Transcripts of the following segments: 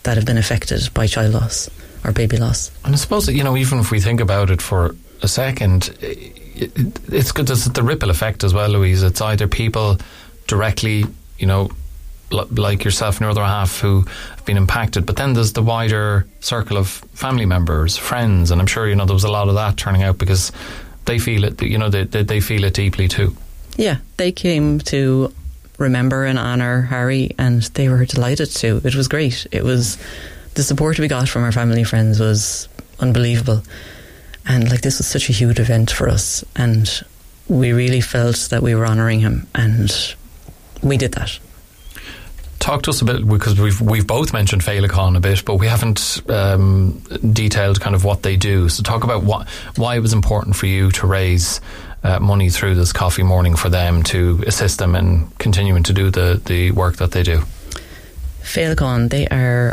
that have been affected by child loss or baby loss. And I suppose that, even if we think about it for a second, it's good. There's the ripple effect as well, Louise. It's either people directly, like yourself and your other half who have been impacted, but then there's the wider circle of family members, friends, and I'm sure there was a lot of that turning out because they feel it. They feel it deeply too. Yeah, they came to remember and honour Harry, and they were delighted to. It was great. It was the support we got from our family and friends was unbelievable, and this was such a huge event for us, and we really felt that we were honouring him, and we did that. Talk to us a bit, because we've both mentioned Féileacáin a bit, but we haven't detailed kind of what they do. So talk about why it was important for you to raise money through this coffee morning for them to assist them in continuing to do the work that they do. Féileacáin, they are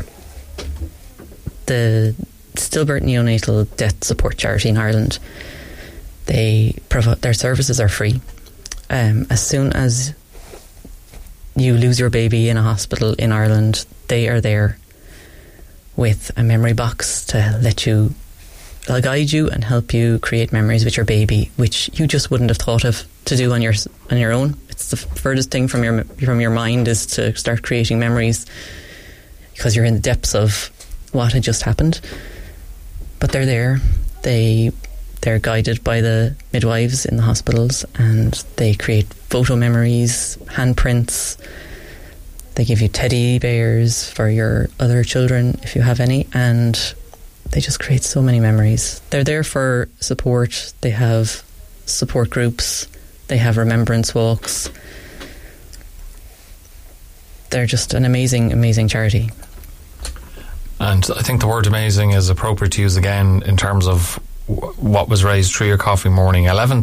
the stillbirth neonatal death support charity in Ireland. They provide, their services are free. As soon as you lose your baby in a hospital in Ireland, they are there with a memory box to they'll guide you and help you create memories with your baby, which you just wouldn't have thought of to do on your own. It's the furthest thing from your mind is to start creating memories, because you're in the depths of what had just happened. But they're there. They're guided by the midwives in the hospitals, and they create photo memories, handprints. They give you teddy bears for your other children if you have any, and they just create so many memories. They're there for support. They have support groups. They have remembrance walks. They're just an amazing, amazing charity. And I think the word amazing is appropriate to use again in terms of what was raised through your coffee morning.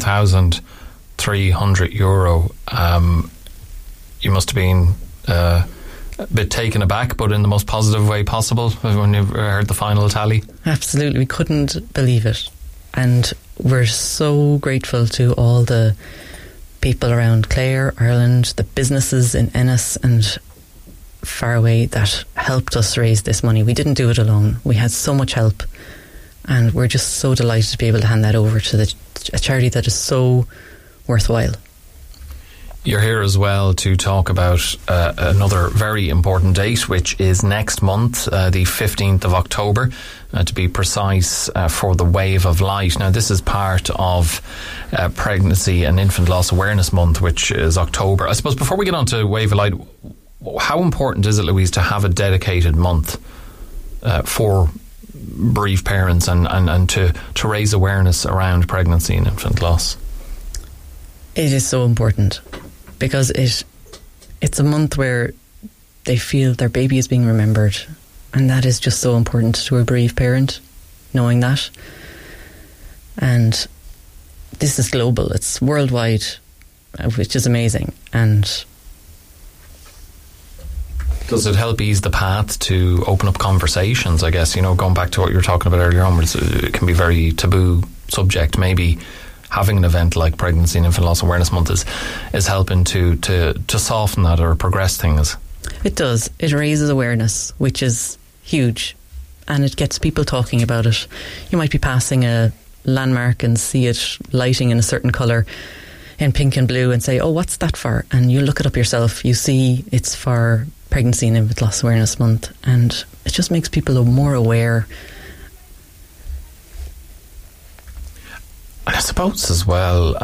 €11,300. You must have been a bit taken aback, but in the most positive way possible when you heard the final tally. Absolutely, we couldn't believe it, and we're so grateful to all the people around Clare, Ireland, the businesses in Ennis and far away that helped us raise this money. We didn't do it alone. We had so much help, and we're just so delighted to be able to hand that over to a charity that is so worthwhile. You're here as well to talk about another very important date, which is next month, the 15th of October, to be precise, for the Wave of Light. Now, this is part of Pregnancy and Infant Loss Awareness Month, which is October. I suppose before we get on to Wave of Light, how important is it, Louise, to have a dedicated month for bereaved parents and to raise awareness around pregnancy and infant loss? It is so important, because it's a month where they feel their baby is being remembered, and that is just so important to a bereaved parent, knowing that. And this is global, it's worldwide, which is amazing. And does it help ease the path to open up conversations, I guess, going back to what you were talking about earlier on, where it can be very taboo subject? Maybe having an event like Pregnancy and Infant Loss Awareness Month is helping to soften that or progress things. It does. It raises awareness, which is huge, and it gets people talking about it. You might be passing a landmark and see it lighting in a certain colour in pink and blue and say, oh, what's that for? And you look it up yourself, you see it's for Pregnancy and Infant Loss Awareness Month, and it just makes people more aware. And I suppose as well,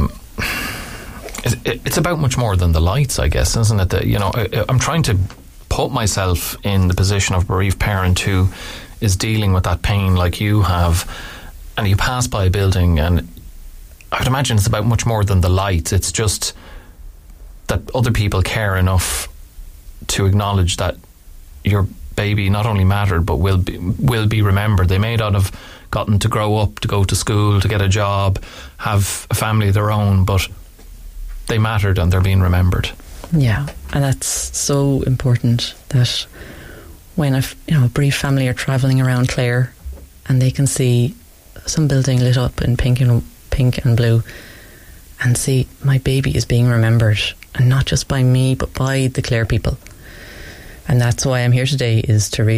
it's about much more than the lights, I guess, isn't it? That, I'm trying to put myself in the position of a bereaved parent who is dealing with that pain like you have, and you pass by a building, and I would imagine it's about much more than the lights. It's just that other people care enough to acknowledge that your baby not only mattered but will be remembered. They may not have gotten to grow up, to go to school, to get a job, have a family of their own, but they mattered and they're being remembered. Yeah, and that's so important, that when a bereaved family are travelling around Clare and they can see some building lit up in pink and blue and see my baby is being remembered, and not just by me but by the Clare people. And that's why I'm here today, is to raise